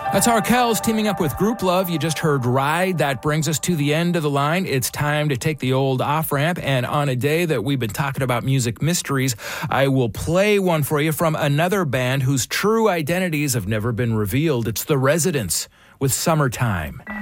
That's Arkells teaming up with Group Love. You just heard Ride. That brings us to the end of the line. It's time to take the old off-ramp. And on a day that we've been talking about music mysteries, I will play one for you from another band whose true identities have never been revealed. It's The Residents with Summertime.